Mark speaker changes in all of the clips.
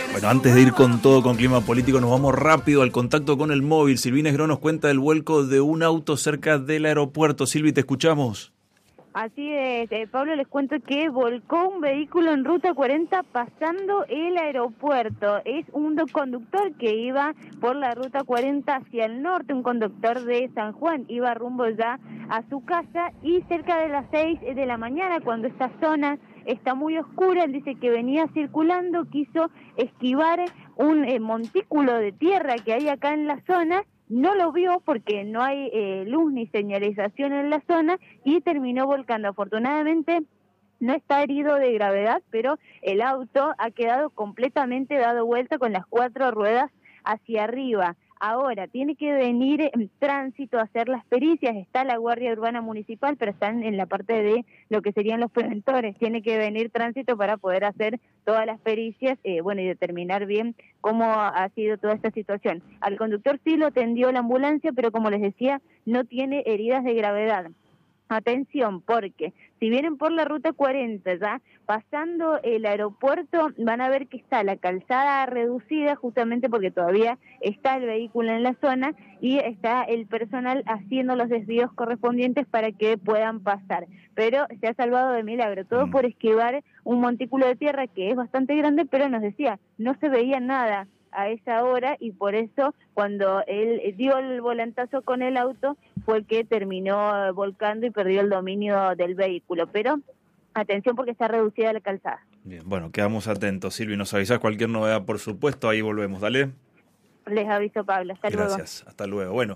Speaker 1: Bueno, antes de ir con todo, con clima político, nos vamos rápido al contacto con el móvil. Silvina Esgrón nos cuenta del vuelco de un auto cerca del aeropuerto. Silvi, te escuchamos.
Speaker 2: Así es, Pablo, les cuento que volcó un vehículo en Ruta 40 pasando el aeropuerto. Es un conductor que iba por la Ruta 40 hacia el norte, un conductor de San Juan, iba rumbo ya a su casa y cerca de las 6 de la mañana, cuando esta zona está muy oscura, él dice que venía circulando, quiso esquivar un montículo de tierra que hay acá en la zona. No lo vio porque no hay luz ni señalización en la zona y terminó volcando. Afortunadamente no está herido de gravedad, pero el auto ha quedado completamente dado vuelta con las 4 ruedas hacia arriba. Ahora, tiene que venir en tránsito a hacer las pericias, está la Guardia Urbana Municipal, pero están en la parte de lo que serían los preventores, tiene que venir tránsito para poder hacer todas las pericias, y determinar bien cómo ha sido toda esta situación. Al conductor sí lo atendió la ambulancia, pero como les decía, no tiene heridas de gravedad. Atención, porque si vienen por la Ruta 40, ya pasando el aeropuerto, van a ver que está la calzada reducida, justamente porque todavía está el vehículo en la zona y está el personal haciendo los desvíos correspondientes para que puedan pasar. Pero se ha salvado de milagro, todo por esquivar un montículo de tierra que es bastante grande, pero nos decía, no se veía nada a esa hora y por eso cuando él dio el volantazo con el auto fue el que terminó volcando y perdió el dominio del vehículo, pero atención porque está reducida la calzada.
Speaker 1: Bien, bueno, quedamos atentos, Silvi, nos avisás cualquier novedad, por supuesto, ahí volvemos, dale.
Speaker 2: Les aviso, Pablo, hasta luego.
Speaker 1: Gracias, hasta luego. Bueno,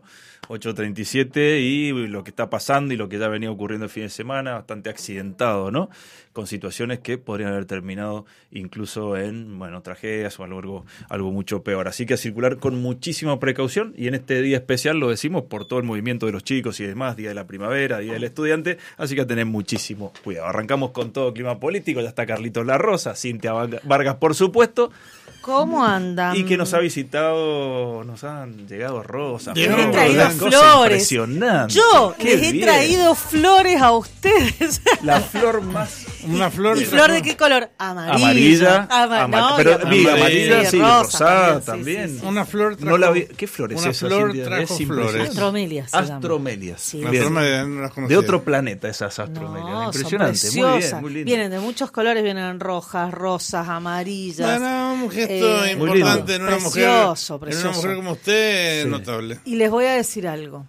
Speaker 1: 8:37 y lo que está pasando y lo que ya venía ocurriendo el fin de semana, bastante accidentado, ¿no? Con situaciones que podrían haber terminado incluso en, tragedias o algo mucho peor. Así que a circular con muchísima precaución y en este día especial lo decimos por todo el movimiento de los chicos y demás, Día de la Primavera, Día del Estudiante, así que a tener muchísimo cuidado. Arrancamos con todo clima político, ya está Carlitos La Rosa, Cintia Vargas, por supuesto.
Speaker 3: ¿Cómo andan?
Speaker 1: Y que nos ha visitado, nos han llegado rosas.
Speaker 3: Les he traído flores.
Speaker 1: Impresionante.
Speaker 3: Yo les he traído flores a ustedes.
Speaker 1: La flor más...
Speaker 4: Una flor.
Speaker 3: ¿Y flor de qué color?
Speaker 1: Amarilla. Amarilla, sí, rosada también.
Speaker 4: Sí. Una flor trajo...
Speaker 1: No la vi... ¿Qué flor es
Speaker 4: una
Speaker 1: esa?
Speaker 4: Flor trajo flores.
Speaker 3: Astromelias.
Speaker 1: Astromelias.
Speaker 3: Sí.
Speaker 1: No las conocía. De otro planeta esas astromelias. No, impresionante.
Speaker 3: Son preciosas.
Speaker 1: Muy bien.
Speaker 3: Vienen de muchos colores, vienen rojas, rosas, amarillas.
Speaker 4: Bueno, un gesto importante en una
Speaker 3: precioso.
Speaker 4: En una mujer como usted,
Speaker 1: sí.
Speaker 4: Notable.
Speaker 3: Y les voy a decir algo.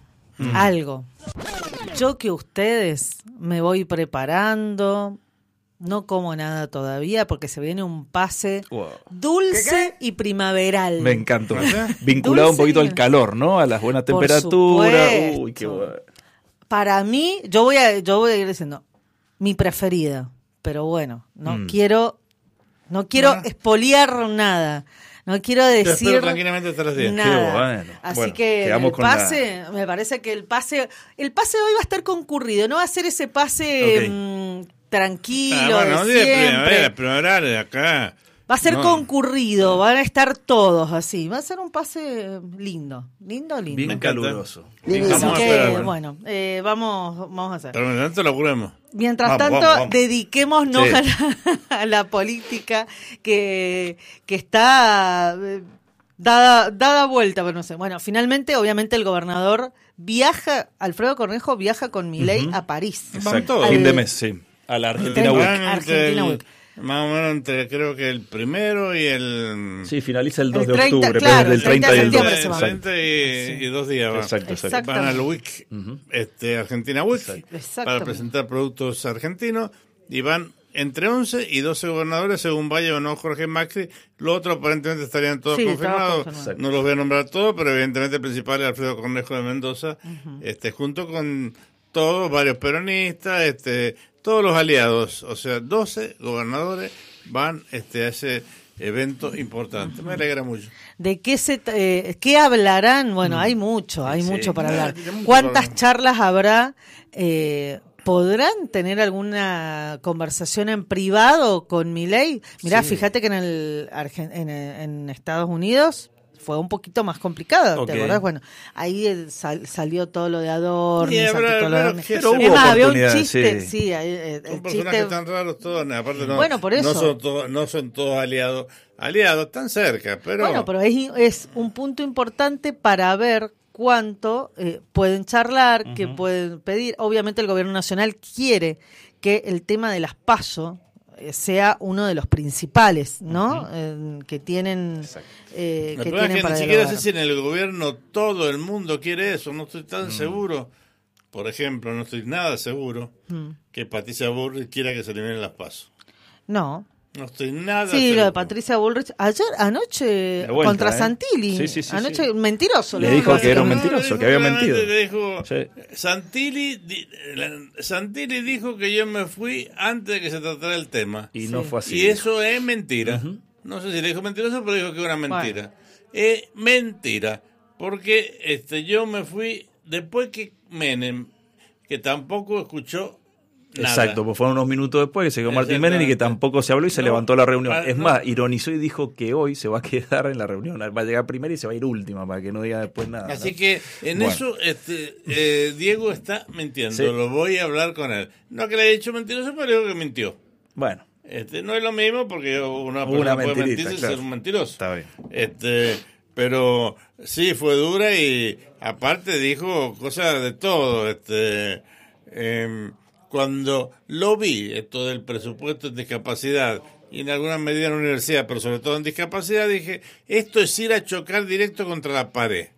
Speaker 3: Yo que ustedes me voy preparando. No como nada todavía porque se viene un pase dulce y primaveral.
Speaker 1: Me encantó. Vinculado un poquito al calor, ¿no? A las buenas temperaturas. Uy, qué bueno.
Speaker 3: Para mí, yo voy a ir diciendo mi preferida, pero bueno, no quiero espoliar nada. No quiero decir
Speaker 4: espero tranquilamente hasta las 10.
Speaker 3: nada. Así que el pase, me parece que el pase hoy va a estar concurrido, no va a ser ese pase tranquilo de siempre.
Speaker 4: Primavera de acá.
Speaker 3: Va a ser concurrido, van a estar todos así. Va a ser un pase lindo.
Speaker 1: Bien caluroso.
Speaker 3: Así que, vamos a hacer.
Speaker 4: Pero mientras tanto laburemos.
Speaker 3: Mientras tanto, dediquémonos a la política que está dada vuelta. Pero no sé. Bueno, finalmente, obviamente, el gobernador Alfredo Cornejo viaja con Milei a París.
Speaker 1: Exacto. Fin de mes, sí. A la Argentina Week.
Speaker 4: Más o menos entre, creo que el primero y el...
Speaker 1: Sí, finaliza el 2 de
Speaker 3: 30,
Speaker 1: octubre,
Speaker 3: claro,
Speaker 1: el 30 y el 2.
Speaker 4: El 30 y 2 días van.
Speaker 1: Exacto.
Speaker 4: Van al Week, Argentina Week, para presentar productos argentinos, y van entre 11 y 12 gobernadores, según vaya o no Jorge Macri. Los otros aparentemente estarían todos confirmados. No los voy a nombrar todos, pero evidentemente el principal es Alfredo Cornejo de Mendoza, junto con todos, varios peronistas, todos los aliados, o sea, 12 gobernadores van a ese evento importante. Me alegra mucho.
Speaker 3: ¿De qué hablarán? Bueno, hay mucho para hablar. ¿Cuántas charlas habrá? ¿Podrán tener alguna conversación en privado con Milei? Mirá, fíjate que en Estados Unidos fue un poquito más complicado, ¿te acordás? Bueno, ahí salió todo lo de Adorni,
Speaker 1: pero hubo
Speaker 3: había un chiste,
Speaker 4: sí, son personajes tan raros todos, aparte
Speaker 3: bueno, por eso.
Speaker 4: No son todos aliados, tan cerca, pero...
Speaker 3: Bueno, pero es un punto importante para ver cuánto pueden charlar, qué pueden pedir. Obviamente el gobierno nacional quiere que el tema de las PASO sea uno de los principales, ¿no? Que tienen
Speaker 4: que tienen para ni siquiera sé si en el gobierno todo el mundo quiere eso, no estoy tan seguro. Por ejemplo, no estoy nada seguro que Patricia Bullrich quiera que se eliminen las PASO.
Speaker 3: No
Speaker 4: estoy nada
Speaker 3: seguro. Sí, lo de Patricia Bullrich anoche vuelta, contra Santilli.
Speaker 1: Sí,
Speaker 3: anoche mentiroso.
Speaker 1: Le dijo que era un mentiroso, que había mentido.
Speaker 4: Le dijo, Santilli dijo que yo me fui antes de que se tratara el tema.
Speaker 1: Y no fue así.
Speaker 4: Y eso es mentira. No sé si le dijo mentiroso, pero dijo que era mentira. Bueno. Es mentira, porque yo me fui después que Menem, que tampoco escuchó nada.
Speaker 1: Exacto, pues fueron unos minutos después que se quedó Martín Menem y que tampoco se habló y se levantó la reunión. Es más, ironizó y dijo que hoy se va a quedar en la reunión, va a llegar primero y se va a ir última para que no diga después nada.
Speaker 4: Así que en eso Diego está mintiendo, lo voy a hablar con él. No que le haya dicho mentiroso, pero digo que mintió.
Speaker 1: Bueno.
Speaker 4: No es lo mismo porque una persona puede mentirse y ser un mentiroso.
Speaker 1: Está bien.
Speaker 4: Pero sí, fue dura y aparte dijo cosas de todo. Cuando lo vi, esto del presupuesto en discapacidad y en alguna medida en la universidad, pero sobre todo en discapacidad, dije, esto es ir a chocar directo contra la pared.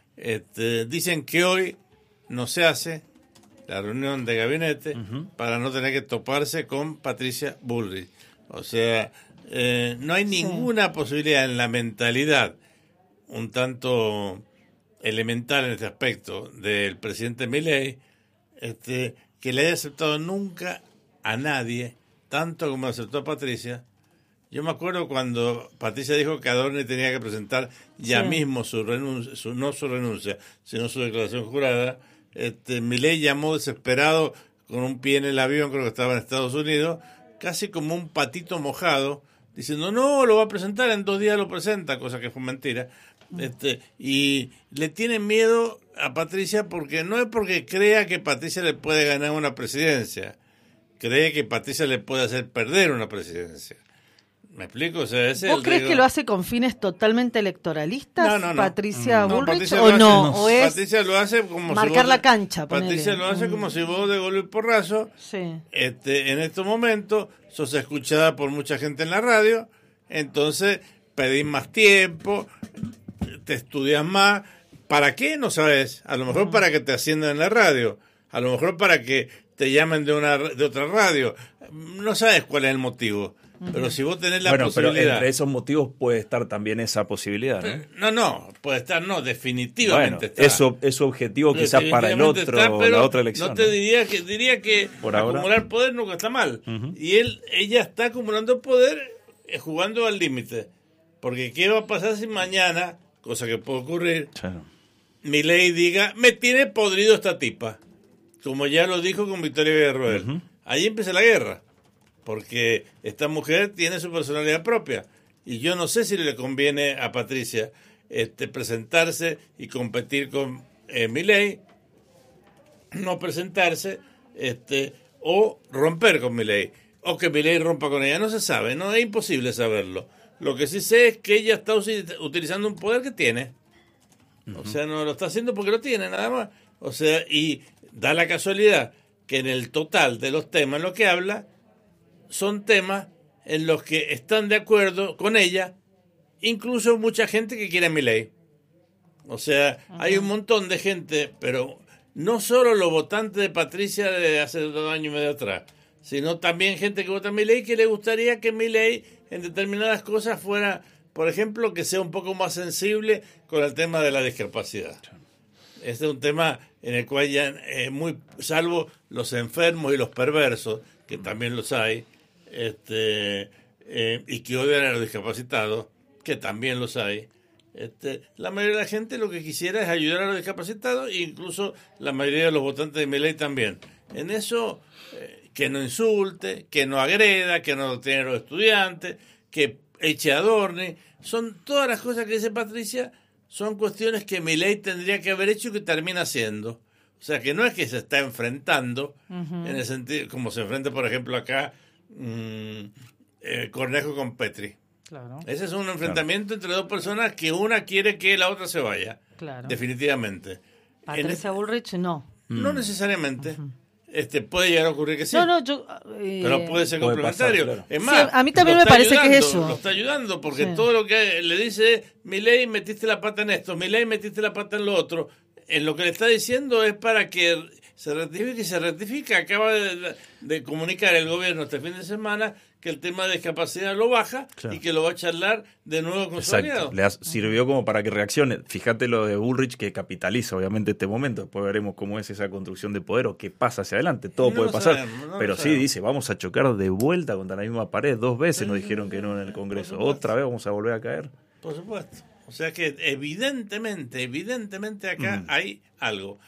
Speaker 4: Dicen que hoy no se hace la reunión de gabinete para no tener que toparse con Patricia Bullrich. O sea, no hay ninguna posibilidad en la mentalidad un tanto elemental en este aspecto del presidente Milei, que le haya aceptado nunca a nadie, tanto como aceptó a Patricia. Yo me acuerdo cuando Patricia dijo que Adorni tenía que presentar ya mismo su renuncia, no su renuncia, sino su declaración jurada. Milei llamó desesperado con un pie en el avión, creo que estaba en Estados Unidos, casi como un patito mojado, diciendo, no, lo va a presentar, en 2 días lo presenta, cosa que fue mentira. Y le tienen miedo a Patricia porque no es porque crea que Patricia le puede ganar una presidencia, cree que Patricia le puede hacer perder una presidencia. ¿Me explico? O sea,
Speaker 3: ¿Vos crees que lo hace con fines totalmente electoralistas,
Speaker 4: no.
Speaker 3: Patricia Bullrich,
Speaker 4: Patricia
Speaker 3: o no? ¿O es
Speaker 4: Patricia lo hace como
Speaker 3: marcar
Speaker 4: si
Speaker 3: la cancha?
Speaker 4: Patricia lo hace como si vos de golpe y porrazo, en estos momentos, sos escuchada por mucha gente en la radio, entonces pedís más tiempo, te estudias más. ¿Para qué? No sabes. A lo mejor para que te asciendan en la radio, a lo mejor para que te llamen de otra radio. No sabes cuál es el motivo. Pero si vos tenés la posibilidad...
Speaker 1: Pero entre esos motivos puede estar también esa posibilidad, ¿no?
Speaker 4: No, puede estar, definitivamente está.
Speaker 1: Es su objetivo quizás para el otro, la otra elección.
Speaker 4: No te diría que por acumular ahora poder nunca está mal. Y ella está acumulando poder jugando al límite. Porque ¿qué va a pasar si mañana, cosa que puede ocurrir, Milei diga, me tiene podrido esta tipa? Como ya lo dijo con Victoria Villarroel. Ahí empieza la guerra. Porque esta mujer tiene su personalidad propia. Y yo no sé si le conviene a Patricia presentarse y competir con Milei, no presentarse, o romper con Milei, o que Milei rompa con ella. No se sabe, no es imposible saberlo. Lo que sí sé es que ella está utilizando un poder que tiene. O sea, no lo está haciendo porque lo tiene, nada más. O sea, y da la casualidad que en el total de los temas en los que habla, son temas en los que están de acuerdo con ella, incluso mucha gente que quiere a Milei. O sea, hay un montón de gente, pero no solo los votantes de Patricia de hace 2 años y medio atrás, sino también gente que vota a Milei que le gustaría que Milei en determinadas cosas fuera, por ejemplo, que sea un poco más sensible con el tema de la discapacidad. Este es un tema en el cual ya salvo los enfermos y los perversos, que también los hay, y que odian a los discapacitados, que también los hay. La mayoría de la gente lo que quisiera es ayudar a los discapacitados, e incluso la mayoría de los votantes de Milei también. En eso, que no insulte, que no agreda, que no detenga a los estudiantes, que Adorni, son todas las cosas que dice Patricia, son cuestiones que Milei tendría que haber hecho y que termina haciendo. O sea, que no es que se está enfrentando, en el sentido, como se enfrenta, por ejemplo, acá Cornejo con Petri.
Speaker 3: Claro.
Speaker 4: Ese es un enfrentamiento entre dos personas que una quiere que la otra se vaya.
Speaker 3: Claro.
Speaker 4: Definitivamente.
Speaker 3: Patricia Bullrich, no.
Speaker 4: No necesariamente. Puede llegar a ocurrir que sí. Pero puede ser complementario.
Speaker 1: Pasar, claro.
Speaker 4: Es más,
Speaker 3: sí, a mí también me parece que es eso.
Speaker 4: Lo está ayudando, porque todo lo que le dice Milei, metiste la pata en esto, Milei, metiste la pata en lo otro. En lo que le está diciendo es para que se rectifique y se rectifica. Acaba de comunicar el gobierno este fin de semana que el tema de discapacidad lo baja y que lo va a charlar de nuevo con su aliado.
Speaker 1: Le sirvió como para que reaccione. Fíjate lo de Bullrich, que capitaliza obviamente este momento. Después veremos cómo es esa construcción de poder o qué pasa hacia adelante. Todo puede pasar. Pero sí dice, vamos a chocar de vuelta contra la misma pared. 2 veces nos dijeron que no en el Congreso. Otra vez vamos a volver a caer.
Speaker 4: Por supuesto. O sea que evidentemente acá hay algo.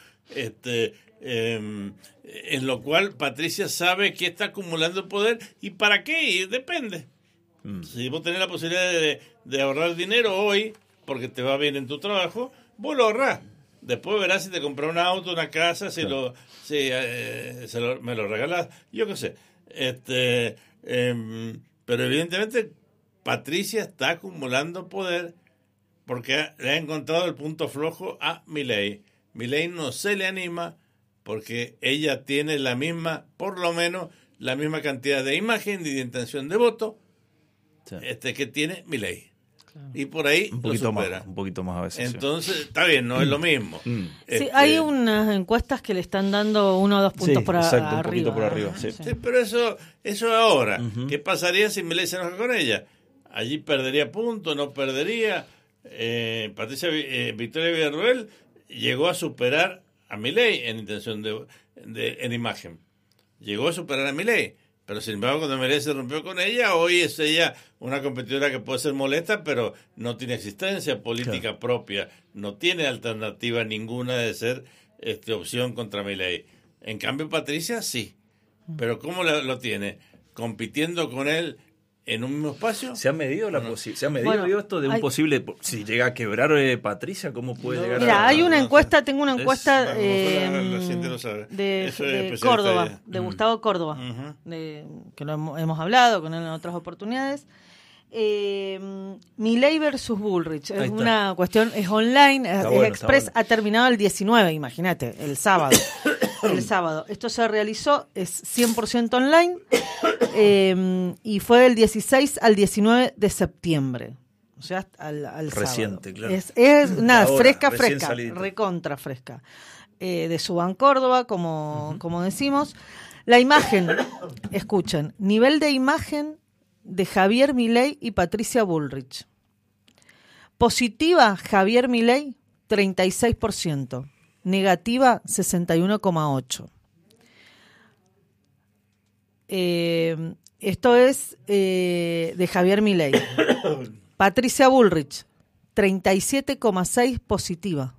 Speaker 4: En lo cual Patricia sabe que está acumulando poder y para qué, y depende. Si vos tenés la posibilidad de ahorrar dinero hoy, porque te va bien en tu trabajo, vos lo ahorrás. Después verás si te compras un auto, una casa, me lo regalás, yo qué sé. Pero evidentemente Patricia está acumulando poder porque le ha encontrado el punto flojo a Milei. Milei no se le anima porque ella tiene por lo menos la misma cantidad de imagen y de intención de voto que tiene Milei. Claro. Y por ahí
Speaker 1: un poquito más a veces.
Speaker 4: Entonces, está bien, no es lo mismo.
Speaker 3: Sí, hay unas encuestas que le están dando 1 o 2 puntos por arriba.
Speaker 1: Un poquito por arriba.
Speaker 4: Sí, pero eso ahora. ¿Qué pasaría si Milei se enoja con ella? Allí perdería puntos, no perdería. Victoria Villarroel llegó a superar a Milei en intención en imagen. Llegó a superar a Milei. Pero sin embargo, cuando Milei se rompió con ella, hoy es ella una competidora que puede ser molesta, pero no tiene existencia política propia. No tiene alternativa ninguna de ser opción contra Milei. En cambio, Patricia sí. Pero ¿cómo lo tiene? Compitiendo con él en un mismo espacio.
Speaker 1: ¿Se ha medido esto de un posible, si llega a quebrar Patricia, cómo puede llegar
Speaker 3: mira,
Speaker 1: a...
Speaker 3: hay una encuesta, tengo una encuesta
Speaker 4: de
Speaker 3: Córdoba, de Gustavo Córdoba, que lo hemos hablado con él en otras oportunidades. Milei versus Bullrich, es una cuestión, es online, Express ha terminado el 19, imagínate, el sábado. Esto se realizó, es 100% online, y fue del 16 al 19 de septiembre. O sea, al
Speaker 1: reciente,
Speaker 3: sábado.
Speaker 1: Claro.
Speaker 3: Es nada,
Speaker 1: ahora,
Speaker 3: fresca,
Speaker 1: salidita.
Speaker 3: recontra fresca. De Suban Córdoba, como decimos. La imagen, escuchen, nivel de imagen de Javier Milei y Patricia Bullrich. Positiva, Javier Milei, 36%. Negativa, 61,8%. Esto es de Javier Milei. Patricia Bullrich, 37,6% positiva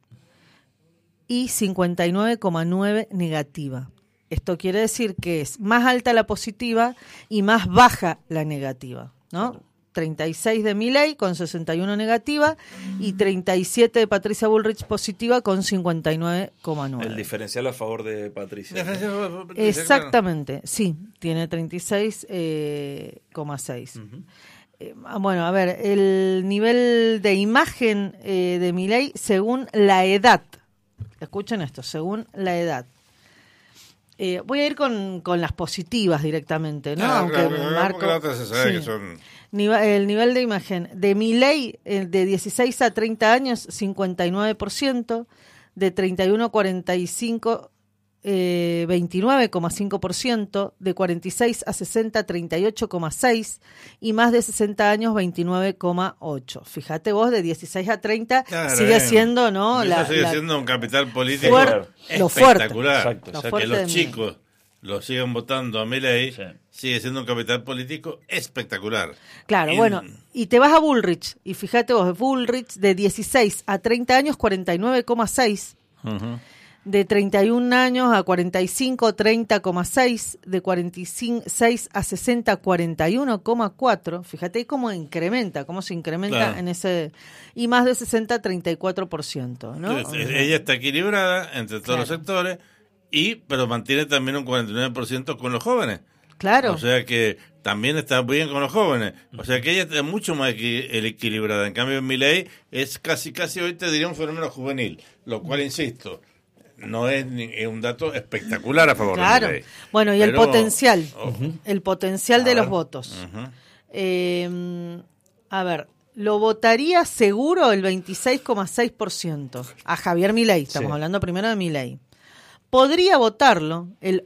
Speaker 3: y 59,9% negativa. Esto quiere decir que es más alta la positiva y más baja la negativa, ¿no? 36 de Milei con 61 negativa y 37 de Patricia Bullrich positiva con 59,9.
Speaker 1: El diferencial a favor de Patricia.
Speaker 3: Exactamente, claro. Sí, tiene 36,6. Bueno, a ver, el nivel de imagen de Milei según la edad. Escuchen esto, según la edad. Voy a ir con las positivas directamente, ¿no? Aunque Marco,
Speaker 4: la otra se sabe que son...
Speaker 3: El nivel de imagen de Milei de 16 a 30 años, 59%, de 31 a 45, 29,5%, de 46 a 60, 38,6%, y más de 60 años, 29,8%. Fíjate vos, de 16 a 30 sigue siendo, ¿no?
Speaker 4: Sigue siendo un capital político
Speaker 3: Lo
Speaker 4: espectacular.
Speaker 3: fuerte.
Speaker 4: O sea, que los chicos lo siguen votando a Milei, sigue siendo un capital político espectacular.
Speaker 3: Claro, bueno, y te vas a Bullrich, y fíjate vos, Bullrich de 16 a 30 años, 49,6%. De 31 años a 45, 30,6. De 46 a 60, 41,4. Fíjate cómo se incrementa
Speaker 4: claro.
Speaker 3: en ese... Y más de 60, 34%, ¿no?
Speaker 4: Ella está equilibrada entre todos los sectores, pero mantiene también un 49% con los jóvenes.
Speaker 3: Claro.
Speaker 4: O sea que también está bien con los jóvenes. O sea que ella está mucho más equilibrada. En cambio, Milei es casi hoy te diría un fenómeno juvenil. Lo cual, insisto, no es un dato espectacular a favor de Milei.
Speaker 3: Bueno, y el potencial. El potencial de los votos. A ver, lo votaría seguro el 26,6%. A Javier Milei. Estamos hablando primero de Milei. Podría votarlo el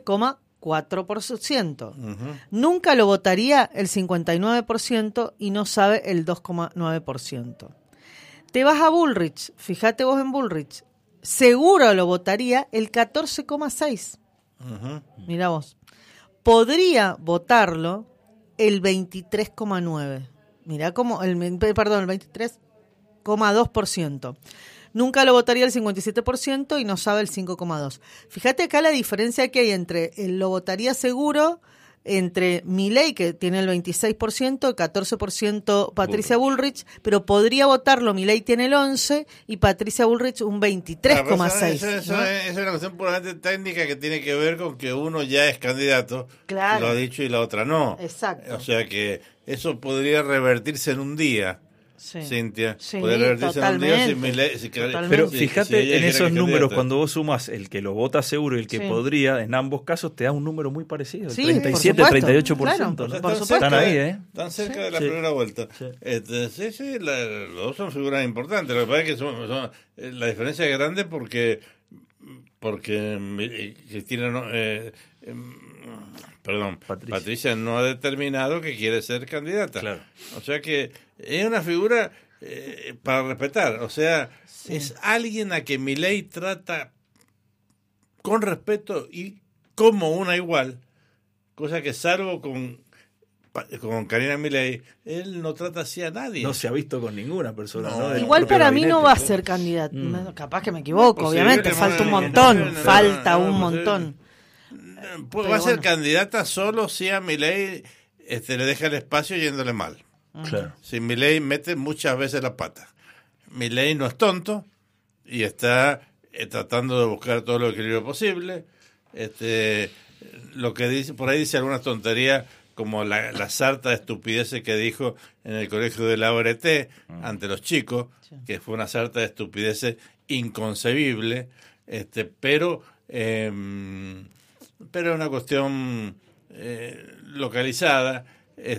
Speaker 3: 11,4%. Nunca lo votaría el 59% y no sabe el 2,9%. Te vas a Bullrich, fíjate vos en Bullrich, seguro lo votaría el 14,6%. Mira vos. Podría votarlo el 23,9%. Mirá cómo, el 23,2%. Nunca lo votaría el 57% y no sabe el 5,2%. Fíjate acá la diferencia que hay entre lo votaría seguro, entre Milei, que tiene el 26%, 14% Patricia Bullrich, pero podría votarlo, Milei tiene el 11% y Patricia Bullrich un 23,6%.
Speaker 4: Eso es una cuestión puramente técnica que tiene que ver con que uno ya es candidato, lo ha dicho, y la otra no.
Speaker 3: Exacto.
Speaker 4: O sea que eso podría revertirse en un día.
Speaker 3: Sí.
Speaker 4: Cintia,
Speaker 3: sí,
Speaker 4: podría revertirse en un día
Speaker 1: pero fíjate en esos números, cuando vos sumas el que lo vota seguro y el que podría, en ambos casos te da un número muy parecido, el 37, 38%.
Speaker 3: Claro,
Speaker 4: por
Speaker 3: supuesto.
Speaker 4: Están ahí, Están cerca de la primera vuelta.
Speaker 1: Sí.
Speaker 4: Los dos son figuras importantes. Lo que pasa es que la diferencia es grande porque Cristina Patricia no ha determinado que quiere ser candidata.
Speaker 1: Claro.
Speaker 4: O sea que es una figura para respetar. O sea, es alguien a que Milei trata con respeto y como una igual, cosa que salvo con Karina Milei, él no trata así a nadie.
Speaker 1: No se ha visto con ninguna persona. ¿no?
Speaker 3: Igual para mí no va a ser candidato. Capaz que me equivoco, obviamente. Falta un montón.
Speaker 4: Va a ser candidata solo si a Milei le deja el espacio yéndole mal.
Speaker 1: Claro.
Speaker 4: Si Milei mete muchas veces la pata. Milei no es tonto y está tratando de buscar todo lo equilibrio posible. Lo que dice por ahí dice algunas tonterías como la sarta de estupideces que dijo en el colegio de la ORT ante los chicos, que fue una sarta de estupideces inconcebible, pero una cuestión localizada.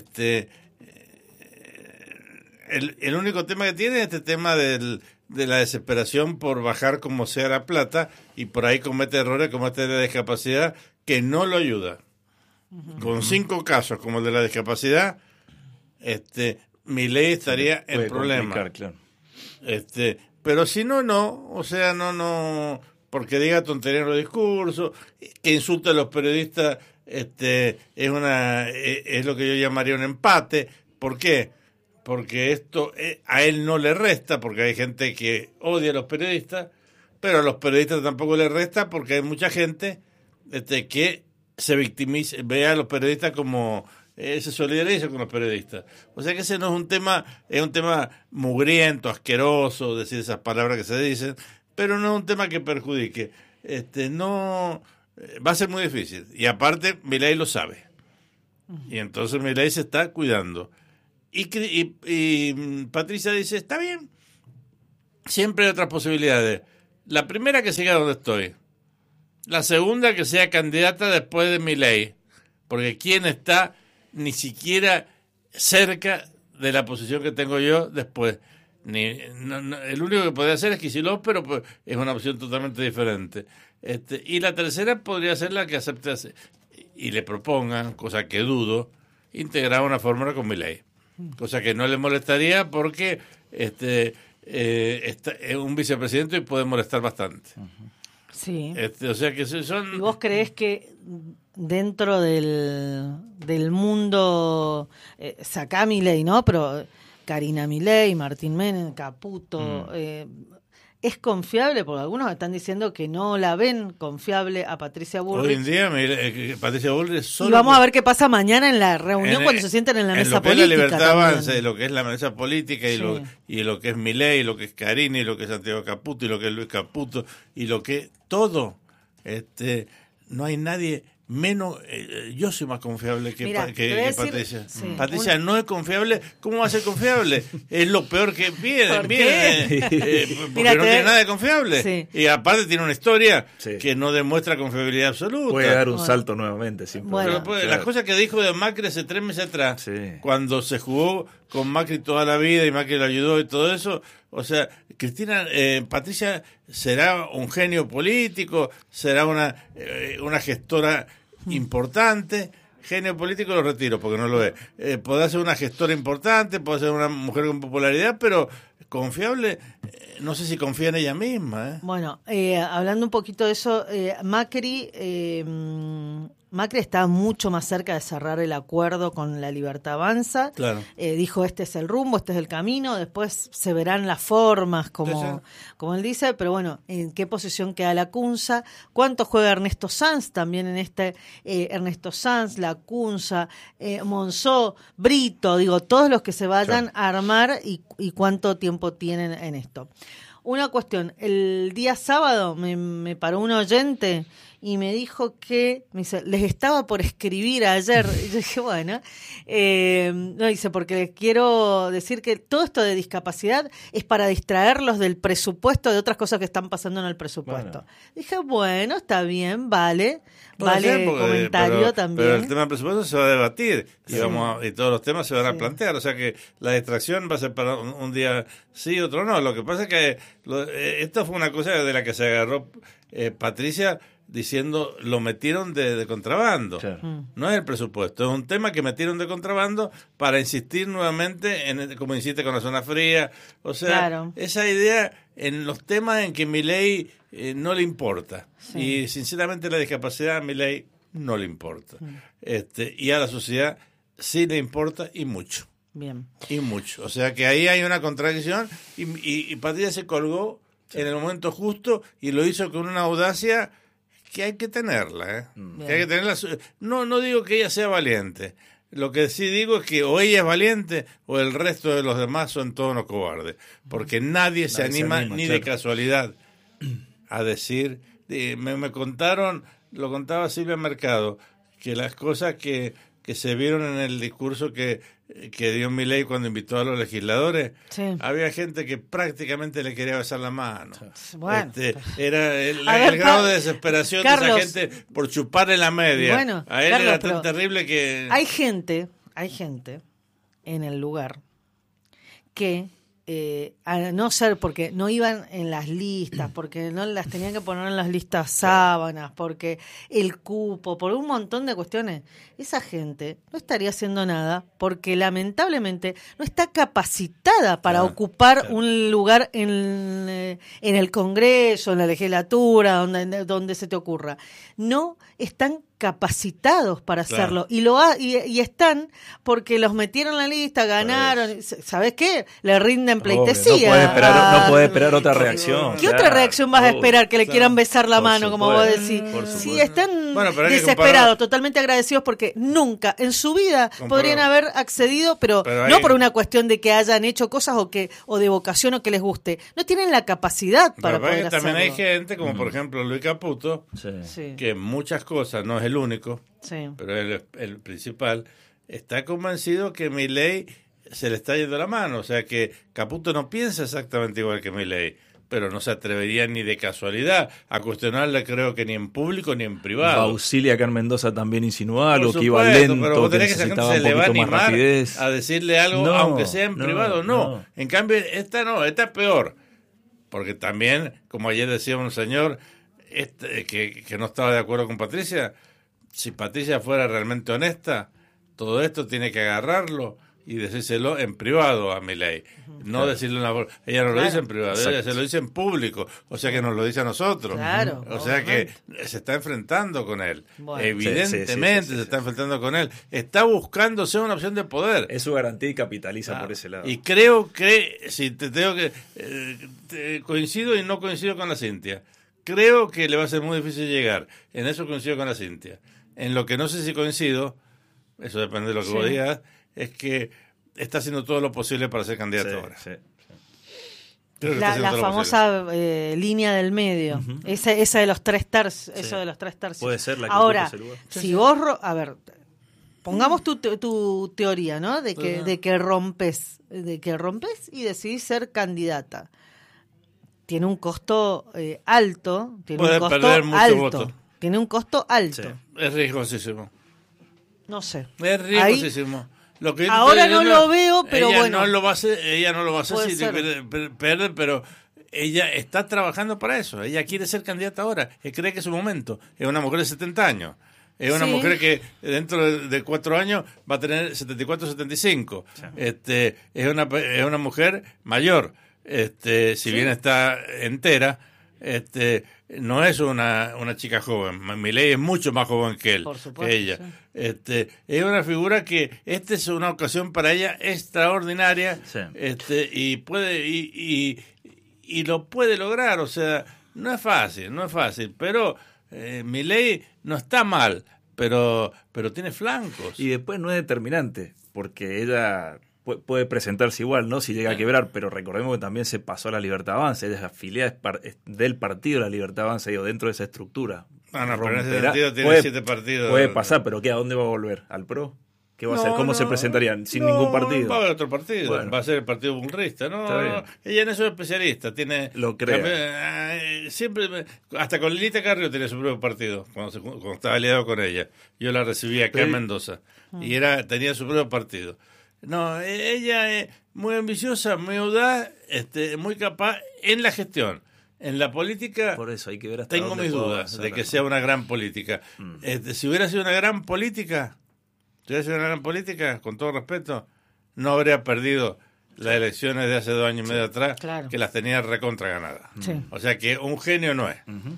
Speaker 4: El único tema que tiene es este tema de la desesperación por bajar como sea la plata, y por ahí comete errores como este de la discapacidad que no lo ayuda. Con 5 casos como el de la discapacidad, Milei estaría en problemas.
Speaker 1: Claro.
Speaker 4: Pero si no, o sea, no, porque diga tontería en los discursos, que insulte a los periodistas, es lo que yo llamaría un empate. ¿Por qué? Porque esto a él no le resta, porque hay gente que odia a los periodistas, pero a los periodistas tampoco le resta, porque hay mucha gente que se victimiza, ve a los periodistas como se solidariza con los periodistas. O sea que ese no es un tema mugriento, asqueroso, decir esas palabras que se dicen, pero no es un tema que perjudique. No va a ser muy difícil. Y aparte, Milei lo sabe. Y entonces Milei se está cuidando. Y Patricia dice, está bien, siempre hay otras posibilidades. La primera, que siga donde estoy. La segunda, que sea candidata después de Milei, porque ¿quién está ni siquiera cerca de la posición que tengo yo después? El único que podría ser es Kicillof, pero pues, es una opción totalmente diferente. Y la tercera podría ser la que acepte y le propongan, cosa que dudo, integrar una fórmula con Milei, cosa que no le molestaría porque es un vicepresidente y puede molestar bastante.
Speaker 3: Sí.
Speaker 4: O sea que son...
Speaker 3: ¿Y vos creés que dentro del mundo, sacá Milei, ¿no? Pero Karina Milei, Martín Menem, Caputo, ¿Es confiable? Porque algunos están diciendo que no la ven confiable a Patricia Bullrich.
Speaker 4: Hoy en día, Patricia Bullrich solo...
Speaker 3: Y vamos a ver qué pasa mañana en la reunión cuando se sienten en la mesa política.
Speaker 4: En lo que es la libertad avanza, lo que es la mesa política, y lo que es Milei, y lo que es Carini, y lo que es Santiago Caputo, y lo que es Luis Caputo, y lo que... Todo. No hay nadie... menos, yo soy más confiable que Patricia. Sí, Patricia no es confiable. ¿Cómo va a ser confiable? Es lo peor que viene. Porque no tiene nada de confiable. Sí. Y aparte tiene una historia que no demuestra confiabilidad absoluta.
Speaker 1: Puede dar un salto nuevamente.
Speaker 4: Las cosas que dijo de Macri hace 3 meses atrás, cuando se jugó con Macri toda la vida y Macri lo ayudó y todo eso. O sea, Patricia será un genio político, será una gestora importante. Genio político lo retiro porque no lo es. Podrá ser una gestora importante, puede ser una mujer con popularidad, pero confiable, no sé si confía en ella misma.
Speaker 3: Bueno, hablando un poquito de eso, Macri está mucho más cerca de cerrar el acuerdo con La Libertad Avanza.
Speaker 4: Claro.
Speaker 3: Dijo, este es el rumbo, este es el camino, después se verán las formas, como él dice, pero bueno, en qué posición queda Lacunza, cuánto juega Ernesto Sanz también en Ernesto Sanz, Lacunza, Monzó, Brito, todos los que se vayan a armar y cuánto tiempo tienen en esto. Una cuestión, el día sábado me paró un oyente y me dijo les estaba por escribir ayer. Y yo dije, bueno, porque les quiero decir que todo esto de discapacidad es para distraerlos del presupuesto, de otras cosas que están pasando en el presupuesto. Bueno. Dije, bueno, está bien, vale comentario también.
Speaker 4: Pero el tema del presupuesto se va a debatir y todos los temas se van a plantear, o sea que la distracción va a ser para un día sí, otro no. Lo que pasa es que esto fue una cosa de la que se agarró Patricia, diciendo lo metieron de contrabando. Claro. No es el presupuesto, es un tema que metieron de contrabando para insistir nuevamente como insiste con la zona fría. O sea, esa idea en los temas en que Milei no le importa. Y sinceramente la discapacidad a Milei no le importa. Y a la sociedad sí le importa y mucho.
Speaker 3: Bien.
Speaker 4: Y mucho. O sea que ahí hay una contradicción y Patricia se colgó en el momento justo y lo hizo con una audacia que hay que tenerla, que hay que tenerla. No digo que ella sea valiente. Lo que sí digo es que o ella es valiente o el resto de los demás son todos unos cobardes. Porque nadie se anima ni de casualidad a decir. Me contaron, lo contaba Silvia Mercado, que las cosas que se vieron en el discurso que dio Milei cuando invitó a los legisladores, había gente que prácticamente le quería besar la mano. Bueno, era el grado de desesperación, Carlos, de esa gente por chuparle la media.
Speaker 3: Bueno,
Speaker 4: a él, Carlos, era tan terrible que...
Speaker 3: Hay gente en el lugar que, a no ser porque no iban en las listas, porque no las tenían que poner en las listas sábanas, porque el cupo, por un montón de cuestiones, esa gente no estaría haciendo nada porque lamentablemente no está capacitada para ocupar un lugar en el Congreso, en la legislatura, donde se te ocurra. No están capacitados para hacerlo y están porque los metieron en la lista, ganaron, ¿sabes qué? Le rinden pleitesía.
Speaker 1: No puede esperar otra reacción.
Speaker 3: ¿Qué otra reacción vas a esperar? Que le quieran besar la mano, como vos decís. Sí, están desesperados, totalmente agradecidos porque nunca en su vida podrían haber accedido, pero no por una cuestión de que hayan hecho cosas o de vocación o que les guste. No tienen la capacidad para poder hacerlo.
Speaker 4: También hay gente, como por ejemplo Luis Caputo, que muchas cosas, no es el único, pero el principal, está convencido que Milei se le está yendo la mano. O sea que Caputo no piensa exactamente igual que Milei, pero no se atrevería ni de casualidad a cuestionarle, creo que ni en público ni en privado.
Speaker 1: Auxilia Carmen Mendoza también insinuó algo, que iba lento,
Speaker 4: pero vos tenés
Speaker 1: que
Speaker 4: esa gente se le va a animar a decirle algo, aunque sea en privado. No. En cambio, esta es peor. Porque también, como ayer decía un señor que no estaba de acuerdo con Patricia, si Patricia fuera realmente honesta, todo esto tiene que agarrarlo y decírselo en privado a Milei. No decirlo en la... Ella no lo dice en privado, ella se lo dice en público, o sea que nos lo dice a nosotros.
Speaker 3: Claro,
Speaker 4: o sea que se está enfrentando con él. Bueno, evidentemente se está enfrentando con él. Está buscando ser una opción de poder.
Speaker 1: Es su garantía y capitaliza por ese lado.
Speaker 4: Y creo que, si te tengo que... coincido y no coincido con la Cintia. Creo que le va a ser muy difícil llegar. En eso coincido con la Cintia. En lo que no sé si coincido, eso depende de lo que vos digas, es que está haciendo todo lo posible para ser candidato ahora.
Speaker 3: La famosa línea del medio, esa de los 3/3, eso de los 3/3.
Speaker 1: Puede ser la que
Speaker 3: ahora, si vos, a ver, pongamos tu teoría, ¿no? De que rompes y decidís ser candidata. Tiene un costo alto, tiene un costo alto.
Speaker 4: Sí. Es riesgosísimo.
Speaker 3: No sé.
Speaker 4: Es riesgosísimo.
Speaker 3: Lo que ahora no lo veo, pero
Speaker 4: ella
Speaker 3: bueno.
Speaker 4: No lo va a hacer, ella no lo va a hacer si pierde, pero ella está trabajando para eso. Ella quiere ser candidata ahora. Cree que es su momento. Es una mujer de 70 años. Es una mujer que dentro de 4 años va a tener 74, 75. Sí. Es una mujer mayor. Si bien está entera, no es una chica joven. Milei es mucho más joven que él, que ella. Sí. Es una figura que esta es una ocasión para ella extraordinaria, y puede y lo puede lograr. O sea, no es fácil, pero Milei no está mal, pero tiene flancos.
Speaker 1: Y después no es determinante, porque ella puede presentarse igual, ¿no? Si llega a quebrar, pero recordemos que también se pasó a la Libertad Avanza, ella es afiliada del partido La Libertad Avanza, dentro de esa estructura.
Speaker 4: Pero en ese sentido tiene 7 partidos.
Speaker 1: Puede pasar, pero ¿a dónde va a volver? ¿Al PRO? ¿Qué va a hacer? ¿Cómo se presentarían? Sin ningún partido.
Speaker 4: Va a haber otro partido. Bueno, va a ser el Partido Bullrista. No, ella en eso es especialista.
Speaker 1: Lo creo.
Speaker 4: Siempre, hasta con Lilita Carrió tenía su propio partido, cuando estaba aliado con ella. Yo la recibí acá en Mendoza. Y tenía su propio partido. No, ella es muy ambiciosa, muy audaz, muy capaz en la gestión. En la política,
Speaker 1: por eso hay que ver hasta
Speaker 4: tengo mis dudas de que sea una gran política. Si hubiera sido una gran política, con todo respeto, no habría perdido las elecciones de hace 2 años y medio atrás, que las tenía recontra ganadas. O sea que un genio no es.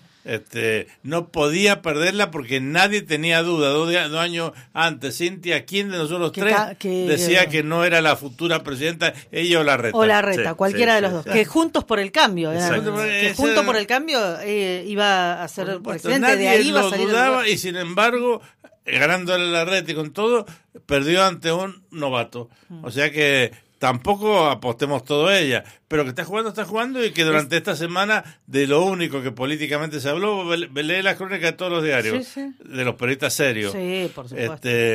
Speaker 4: No podía perderla porque nadie tenía duda. 2 años antes, Cintia, ¿quién de nosotros tres decía que no era la futura presidenta, ella o Larreta?
Speaker 3: O Larreta, cualquiera de los dos. Que Juntos por el Cambio. Que Juntos por el Cambio iba a ser el presidente.
Speaker 4: Nadie
Speaker 3: de ahí iba a salir
Speaker 4: dudaba y sin embargo, ganándole la Larreta y con todo, perdió ante un novato. O sea que tampoco apostemos todo a ella, pero que está jugando y que durante esta semana de lo único que políticamente se habló, lee las crónicas de todos los diarios, de los periodistas serios.
Speaker 3: Sí, por supuesto.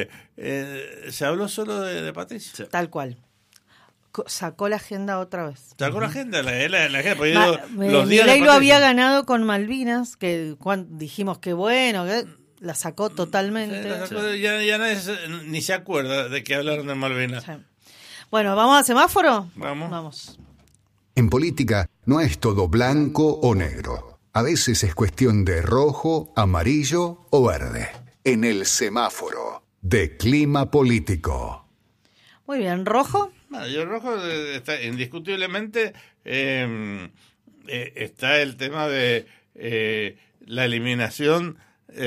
Speaker 4: Se habló solo de Patricia.
Speaker 3: Tal cual. Sacó la agenda otra vez.
Speaker 4: Sacó la agenda, la agenda. Los días
Speaker 3: Milei lo había ganado con Malvinas, que dijimos que bueno, que la sacó totalmente.
Speaker 4: Ya nadie ni se acuerda de que hablaron de Malvinas. Sí.
Speaker 3: Bueno, ¿vamos al semáforo?
Speaker 4: Vamos.
Speaker 5: En política no es todo blanco o negro. A veces es cuestión de rojo, amarillo o verde. En el semáforo de clima político.
Speaker 3: Muy bien, ¿rojo?
Speaker 4: Yo rojo está indiscutiblemente está el tema de la eliminación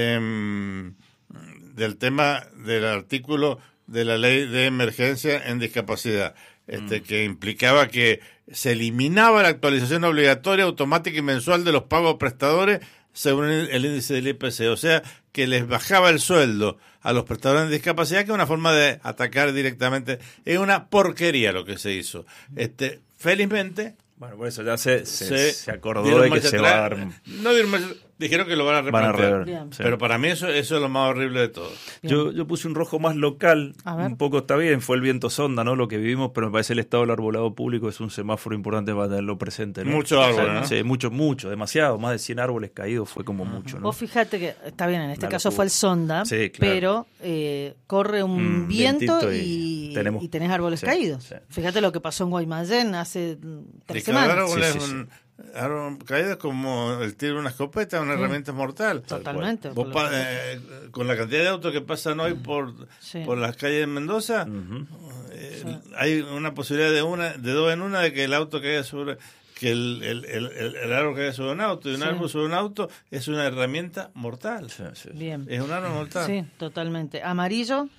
Speaker 4: del tema del artículo de la ley de emergencia en discapacidad, que implicaba que se eliminaba la actualización obligatoria, automática y mensual de los pagos prestadores según el índice del IPC, o sea, que les bajaba el sueldo a los prestadores de discapacidad, que es una forma de atacar directamente. Es una porquería lo que se hizo. Felizmente...
Speaker 1: Bueno, por eso ya se acordó de que se va a dar...
Speaker 4: Dijeron que lo van a replantear. Pero para mí eso es lo más horrible de todo.
Speaker 1: Yo puse un rojo más local, un poco está bien, fue el viento sonda, ¿no? Lo que vivimos, pero me parece el estado del arbolado público es un semáforo importante para tenerlo presente, ¿no?
Speaker 4: Mucho árbol, ¿no?
Speaker 1: Sí, mucho, demasiado, más de 100 árboles caídos fue como mucho, ¿no?
Speaker 3: Vos fíjate que, está bien, en este caso fue el sonda, pero corre un viento y tenés árboles caídos. Sí. Fíjate lo que pasó en Guaymallén hace 3 semanas.
Speaker 4: Caídas como el tiro de una escopeta, una herramienta mortal.
Speaker 3: Totalmente.
Speaker 4: Vos con la cantidad de autos que pasan hoy por las calles de Mendoza, hay una posibilidad de dos en una, de que el auto caiga sobre, que el árbol caiga sobre un auto, y un árbol sobre un auto es una herramienta mortal.
Speaker 3: Bien.
Speaker 4: Es un arma mortal.
Speaker 3: Sí, totalmente. ¿Amarillo?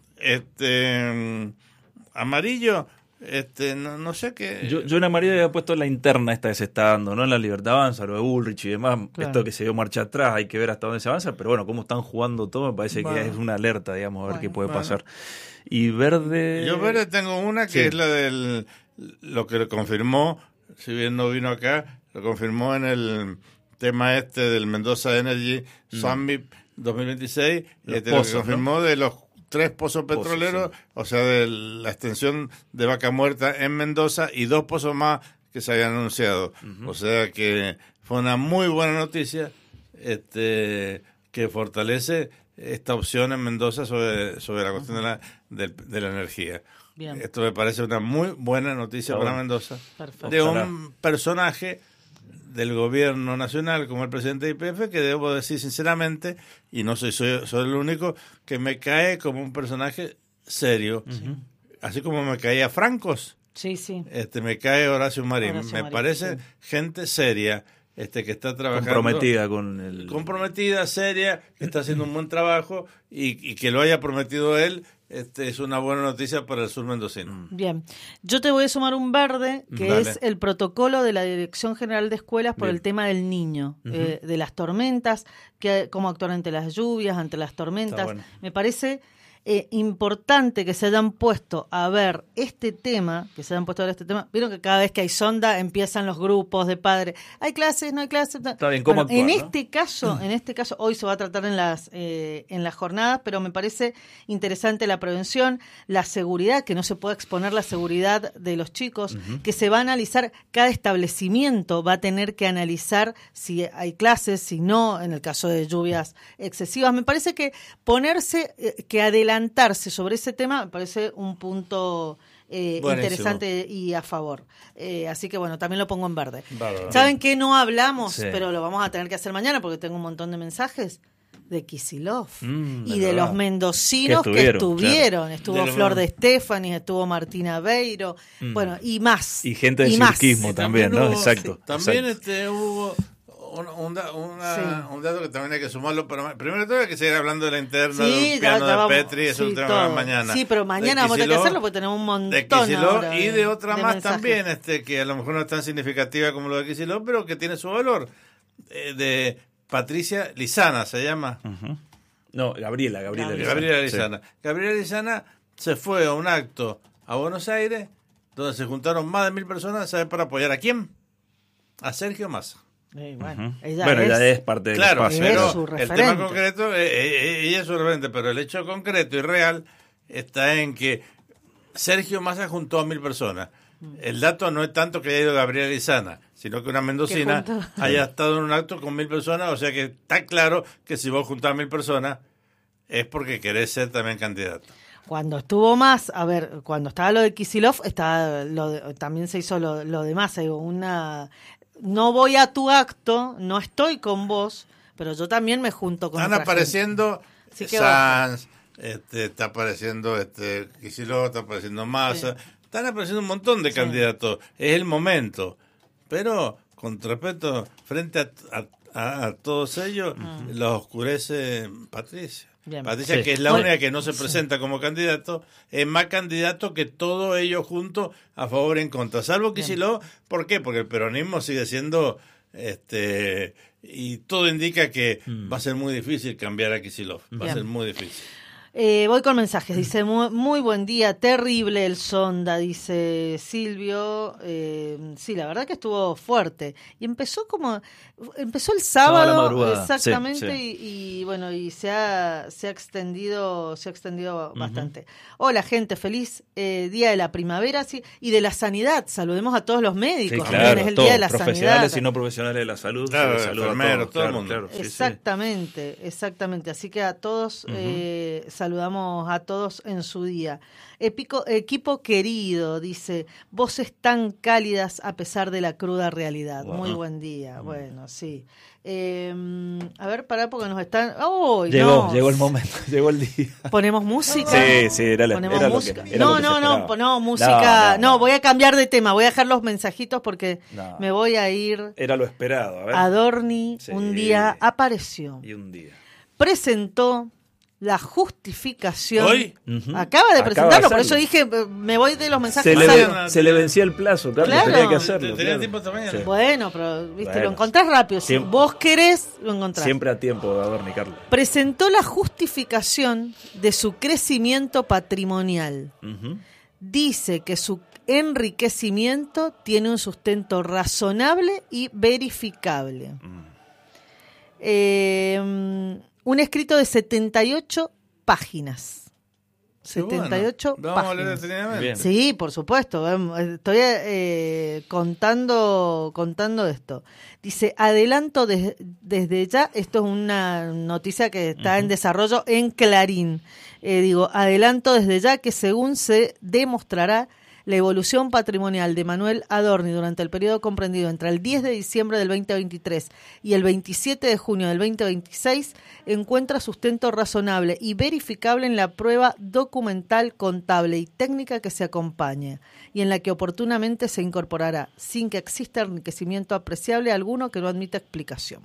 Speaker 4: Amarillo, no sé qué.
Speaker 1: Yo en amarillo había puesto la interna esta que se está dando, ¿no? En la Libertad Avanza, lo de Bullrich y demás. Claro. Esto que se dio marcha atrás, hay que ver hasta dónde se avanza, pero bueno, cómo están jugando todo, me parece que es una alerta, digamos, a ver qué puede pasar. Y verde...
Speaker 4: Yo verde tengo una que es la del... Lo que confirmó, si bien no vino acá, lo confirmó en el tema del Mendoza Energy Summit 2026, lo que confirmó, ¿no?, de los 3 pozos petroleros, o sea, de la extensión de Vaca Muerta en Mendoza y 2 pozos más que se habían anunciado. O sea que fue una muy buena noticia que fortalece esta opción en Mendoza sobre la cuestión de la energía. Bien. Esto me parece una muy buena noticia para Mendoza. Perfecto. De un personaje del gobierno nacional como el presidente de YPF, que debo decir sinceramente, y no soy el único, que me cae como un personaje serio, así como me caía Francos.
Speaker 3: Sí.
Speaker 4: Me cae Horacio Marín. Me parece gente seria, que está trabajando. Comprometida, seria, que está haciendo un buen trabajo y que lo haya prometido él. Es una buena noticia para el sur mendocino.
Speaker 3: Bien, yo te voy a sumar un verde, que es el protocolo de la Dirección General de Escuelas por el tema del niño, de las tormentas, cómo actuar ante las lluvias, ante las tormentas. Bueno. Me parece importante que se hayan puesto a ver este tema, Vieron que cada vez que hay sonda empiezan los grupos de padres, hay clases, no hay clases.
Speaker 1: Está bien, ¿cómo actuar,
Speaker 3: en este caso, hoy se va a tratar en las jornadas, pero me parece interesante la prevención, la seguridad, que no se pueda exponer la seguridad de los chicos, que se va a analizar, cada establecimiento va a tener que analizar si hay clases, si no, en el caso de lluvias excesivas. Me parece que adelantarse sobre ese tema me parece un punto interesante y a favor. Así que bueno, también lo pongo en verde. ¿Saben qué no hablamos? Sí. Pero lo vamos a tener que hacer mañana porque tengo un montón de mensajes de Kicillof y de los mendocinos que estuvieron. Claro. Estuvo Flor de Estefanis, estuvo Martina Beiro, bueno, y más.
Speaker 1: Y gente del cirquismo también, ¿no? Exacto.
Speaker 4: También hubo un dato que también hay que sumarlo, pero primero de todo hay que seguir hablando de la interna del piano de Petri, eso es un tema para mañana.
Speaker 3: Sí, pero mañana vamos a tener que hacerlo porque tenemos un montón
Speaker 4: de Kicillof y de otra de más mensajes. También, que a lo mejor no es tan significativa como lo de Kicillof, pero que tiene su valor, de Patricia Lizana, se llama.
Speaker 1: No, Gabriela
Speaker 4: Lizana. Sí. Gabriela Lizana se fue a un acto a Buenos Aires donde se juntaron más de 1.000 personas, ¿sabes para apoyar a quién? A Sergio Massa.
Speaker 1: Ella es parte del espacio.
Speaker 4: Pero el tema concreto, ella es su referente, pero el hecho concreto y real está en que Sergio Massa juntó a 1.000 personas. El dato no es tanto que haya ido Gabriela Lizana, sino que una mendocina haya estado en un acto con 1.000 personas, o sea que está claro que si vos juntás a 1.000 personas es porque querés ser también candidato.
Speaker 3: Cuando estuvo más, cuando estaba lo de Kicillof, también se hizo lo de Massa, no voy a tu acto, no estoy con vos, pero yo también me junto con
Speaker 4: Están apareciendo Sanz, está apareciendo Kicillof, está apareciendo Massa, están apareciendo un montón de candidatos, es el momento, pero con respeto, frente a todos ellos, los oscurece Patricia. Bien. Patricia, que es la única que no se presenta como candidato, es más candidato que todos ellos juntos a favor y en contra, salvo Kicillof. ¿Por qué? Porque el peronismo sigue siendo, y todo indica que va a ser muy difícil cambiar a Kicillof, va a ser muy difícil.
Speaker 3: Voy con mensajes, dice muy buen día, terrible el sonda, dice Silvio. Sí, la verdad que estuvo fuerte y empezó el sábado, exactamente, sí. Y bueno, y se ha extendido bastante. Hola gente, feliz día de la primavera y de la sanidad, saludemos a todos los médicos,
Speaker 1: sí, claro,
Speaker 3: es el
Speaker 1: todos,
Speaker 3: día de la
Speaker 1: profesionales
Speaker 3: sanidad,
Speaker 1: y no profesionales de la salud,
Speaker 4: claro, enfermeros, todo el mundo.
Speaker 1: Claro,
Speaker 3: exactamente, así que a todos saludamos a todos en su día. Equipo querido, dice, voces tan cálidas a pesar de la cruda realidad. Wow. Muy buen día. Bueno, sí. A ver, pará, porque nos están... ¡Oh,
Speaker 1: llegó el momento, llegó el día.
Speaker 3: ¿Ponemos música?
Speaker 1: Sí, era música.
Speaker 3: No, música... No, voy a cambiar de tema, voy a dejar los mensajitos porque me voy a ir...
Speaker 1: Era lo esperado, a ver.
Speaker 3: Adorni un día apareció.
Speaker 1: Y un día.
Speaker 3: Presentó la justificación.
Speaker 4: ¿Hoy?
Speaker 3: Acaba de presentarlo, por eso dije, me voy de los mensajes.
Speaker 1: Se le vencía el plazo, claro. Tenía que hacerlo.
Speaker 4: Tenía tiempo también.
Speaker 3: Sí. Bueno, pero lo encontrás rápido. Si vos querés, lo encontrás.
Speaker 1: Siempre a tiempo, Adorni, Carlos.
Speaker 3: Presentó la justificación de su crecimiento patrimonial. Dice que su enriquecimiento tiene un sustento razonable y verificable. Un escrito de 78 páginas. 78
Speaker 4: páginas.
Speaker 3: Vamos a leer
Speaker 4: detenidamente.
Speaker 3: Sí, por supuesto. Estoy contando esto. Dice, adelanto desde ya, esto es una noticia que está en desarrollo en Clarín. Adelanto desde ya que según se demostrará, la evolución patrimonial de Manuel Adorni durante el periodo comprendido entre el 10 de diciembre del 2023 y el 27 de junio del 2026 encuentra sustento razonable y verificable en la prueba documental, contable y técnica que se acompaña y en la que oportunamente se incorporará sin que exista enriquecimiento apreciable alguno que no admita explicación.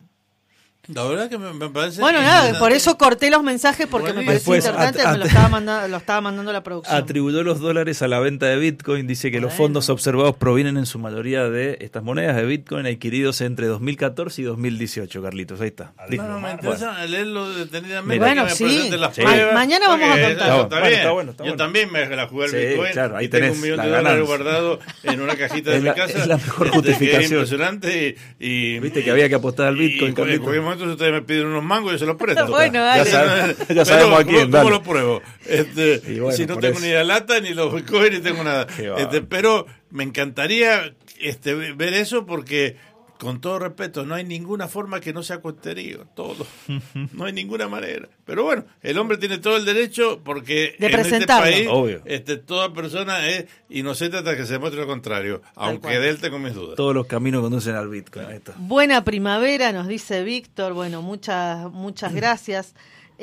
Speaker 4: La verdad que me parece...
Speaker 3: Bueno, nada, por eso corté los mensajes porque me parecía interesante, me lo estaba mandando la producción.
Speaker 1: Atribuyó los dólares a la venta de Bitcoin, dice que los fondos observados provienen en su mayoría de estas monedas de Bitcoin adquiridos entre 2014 y 2018, Carlitos, ahí está.
Speaker 4: No, me interesa leerlo detenidamente.
Speaker 3: Bueno, sí, mañana vamos a contar.
Speaker 4: Está bueno. Yo también me la jugué al Bitcoin,
Speaker 1: claro, ahí
Speaker 4: tengo $1.000.000 guardado en una cajita de mi casa.
Speaker 1: Es la mejor justificación.
Speaker 4: Es impresionante y...
Speaker 1: Viste que había que apostar al Bitcoin, Carlitos.
Speaker 4: Entonces ustedes me piden unos mangos y yo se los presto.
Speaker 3: Bueno,
Speaker 1: ya sabemos a quién.
Speaker 4: ¿Cómo lo pruebo?
Speaker 1: Bueno,
Speaker 4: si no tengo ni la lata, ni los bitcoins, ni tengo nada. Pero me encantaría ver eso porque, con todo respeto, no hay ninguna forma que no sea cuenterío. Todo. No hay ninguna manera. Pero bueno, el hombre tiene todo el derecho porque
Speaker 3: de
Speaker 4: en este país
Speaker 1: obvio.
Speaker 4: toda persona es inocente hasta que se demuestre lo contrario. Aunque de él tengo mis dudas.
Speaker 1: Todos los caminos conducen al Bitcoin. Ahí está.
Speaker 3: Buena primavera, nos dice Víctor. Bueno, muchas gracias.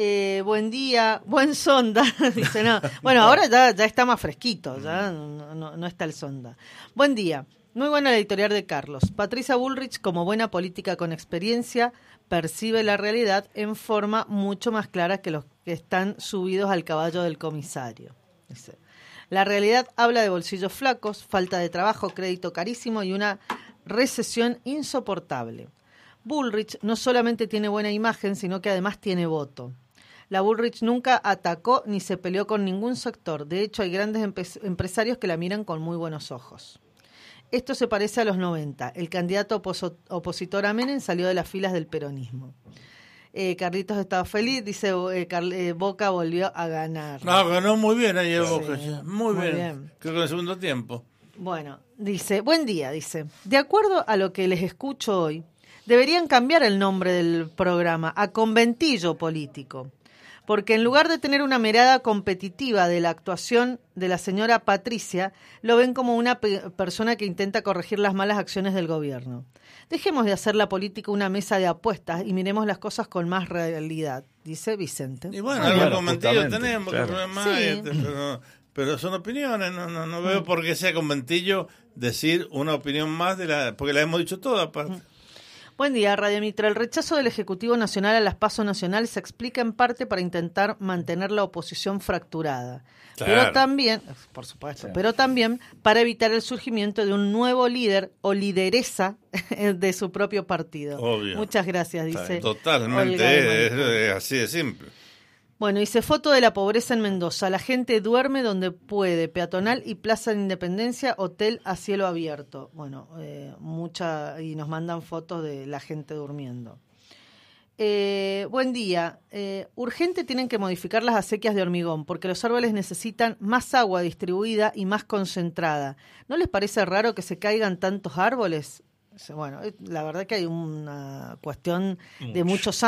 Speaker 3: Buen día, buen sonda. Dice, no. Bueno, ahora ya está más fresquito, ya no está el sonda. Buen día. Muy buena la editorial de Carlos. Patricia Bullrich, como buena política con experiencia, percibe la realidad en forma mucho más clara que los que están subidos al caballo del comisario. Dice, la realidad habla de bolsillos flacos, falta de trabajo, crédito carísimo y una recesión insoportable. Bullrich no solamente tiene buena imagen, sino que además tiene voto. La Bullrich nunca atacó ni se peleó con ningún sector. De hecho, hay grandes empresarios que la miran con muy buenos ojos. Esto se parece a los 90. El candidato opositor a Menem salió de las filas del peronismo. Carlitos estaba feliz, dice Boca volvió a ganar.
Speaker 4: No, ganó muy bien ayer Boca. Muy bien. Creo que en el segundo tiempo.
Speaker 3: Bueno, dice, buen día, dice. De acuerdo a lo que les escucho hoy, deberían cambiar el nombre del programa a Conventillo Político. Porque en lugar de tener una mirada competitiva de la actuación de la señora Patricia, lo ven como una persona que intenta corregir las malas acciones del gobierno. Dejemos de hacer la política una mesa de apuestas y miremos las cosas con más realidad, dice Vicente.
Speaker 4: Y bueno, algo conventillo tenemos, claro. Pero son opiniones, no veo por qué sea conventillo decir una opinión más porque la hemos dicho todas aparte.
Speaker 3: Buen día, Radio Mitra. El rechazo del Ejecutivo Nacional a las PASO nacionales se explica en parte para intentar mantener la oposición fracturada. Claro. Pero también, por supuesto, pero también para evitar el surgimiento de un nuevo líder o lideresa de su propio partido.
Speaker 4: Obvio.
Speaker 3: Muchas gracias, dice.
Speaker 4: Totalmente, es así de simple.
Speaker 3: Bueno, dice foto de la pobreza en Mendoza. La gente duerme donde puede. Peatonal y Plaza de Independencia, hotel a cielo abierto. Bueno, y nos mandan fotos de la gente durmiendo. Buen día. Urgente tienen que modificar las acequias de hormigón porque los árboles necesitan más agua distribuida y más concentrada. ¿No les parece raro que se caigan tantos árboles? Bueno, la verdad que hay una cuestión de muchos años.